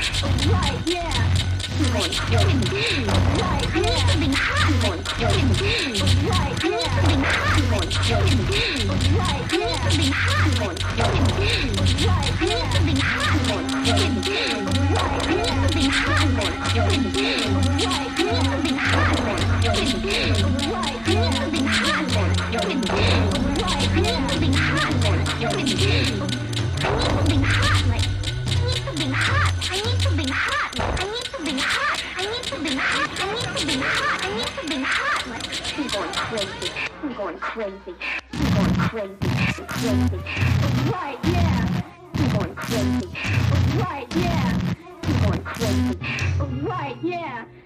Right, yeah. I'm going crazy. Right, yeah. I need something hot. I'm going crazy. Right, yeah. I need something hot. I'm going crazy. Right, yeah. I need something hot. I'm going crazy. Right, yeah. I need something hot. I'm going crazy. Right, I need something hot. I'm going crazy. Right, I need something hot. I'm going crazy. Right, I need something hot. I'm going crazy. Right, I need something hot. I'm going crazy. I need something hot. Like, I need something hot. I need something hot. I need something hot. I need something hot. I need something hot. I need something hot. Like, I'm going crazy. I'm going crazy. I'm going crazy. I'm crazy. Right, yeah. I'm going crazy. Right, yeah. I'm going crazy. Right, yeah.